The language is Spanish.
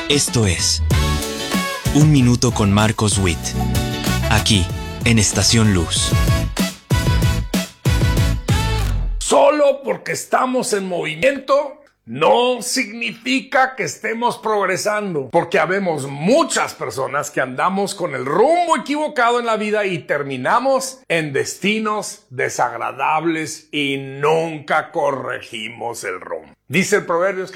Esto es Un Minuto con Marcos Witt, aquí en Estación Luz. Solo porque estamos en movimiento no significa que estemos progresando, porque habemos muchas personas que andamos con el rumbo equivocado en la vida y terminamos en destinos desagradables y nunca corregimos el rumbo. Dice el Proverbios